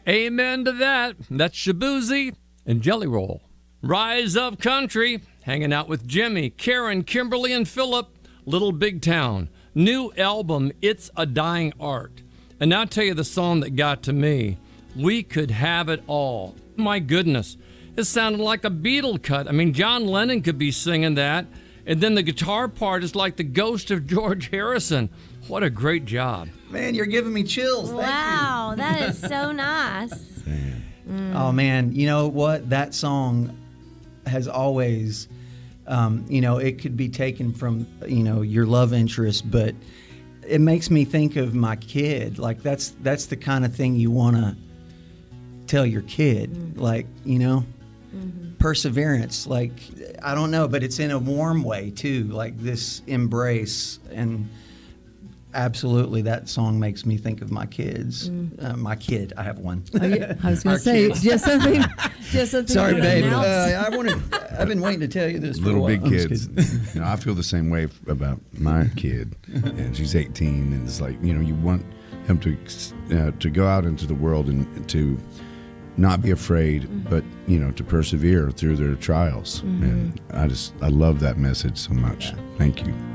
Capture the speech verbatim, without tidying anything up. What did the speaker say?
Amen to that. That's Shaboozey and Jelly Roll. Rise Up Country, hanging out with Jimmy, Karen, Kimberly, and Philip, Little Big Town. New album, It's a Dying Art. And I'll tell you the song that got to me. We Could Have It All. My goodness, it sounded like a Beatle cut. I mean, John Lennon could be singing that. And then the guitar part is like the ghost of George Harrison. What a great job. Man, you're giving me chills. Thank wow, you. That is so nice. Mm. Oh, man. You know what? That song has always, um, you know, it could be taken from, you know, your love interest, but it makes me think of my kid. Like, that's that's the kind of thing you want to tell your kid. Mm-hmm. Like, you know, mm-hmm. perseverance. Like, I don't know, but it's in a warm way, too. Like, this embrace. And absolutely, that song makes me think of my kids. Mm. Uh, my kid, I have one. Oh, yeah. I was going to say, it's just something. Just something. Sorry, babe. Uh, I wanted. I've been waiting to tell you this. Little for a big while. kids. You know, I feel the same way about my kid, and she's eighteen, and it's like, you know, you want him to uh, to go out into the world and to not be afraid, mm-hmm. but you know, to persevere through their trials. Mm-hmm. And I just I love that message so much. Yeah. Thank you.